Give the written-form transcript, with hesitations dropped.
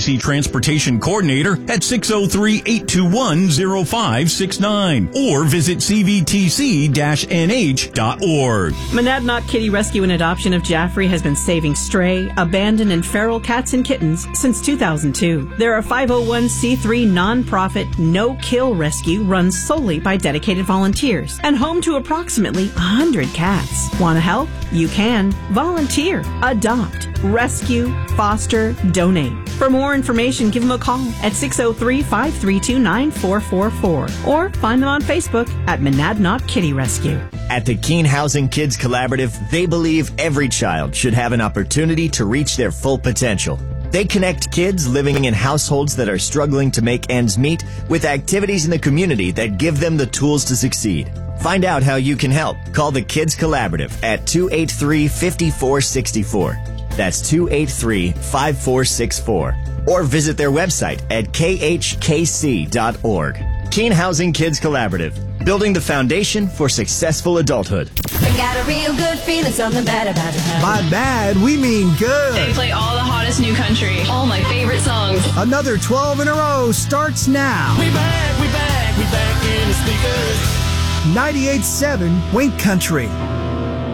Emergency Transportation Coordinator at 603-821-0569 or visit cvtc-nh.org. Monadnock Kitty Rescue and Adoption of Jaffrey has been saving stray, abandoned, and feral cats and kittens since 2002. They're a 501c3 nonprofit no-kill rescue run solely by dedicated volunteers and home to approximately 100 cats. Want to help? You can. Volunteer, adopt, rescue, foster, donate. For more information, give them a call at 603-532-9444 or find them on Facebook at Monadnock Kitty Rescue. At the Keene Housing Kids Collaborative, they believe every child should have an opportunity to reach their full potential. They connect kids living in households that are struggling to make ends meet with activities in the community that give them the tools to succeed. Find out how you can help. Call the Kids Collaborative at 283-5464. That's 283-5464. Or visit their website at khkc.org. Keene Housing Kids Collaborative, building the foundation for successful adulthood. I got a real good feeling, something bad about to happen. By bad, we mean good. They play all the hottest new country, all my favorite songs. Another 12 in a row starts now. We back in the speakers. 98.7 Wink Country.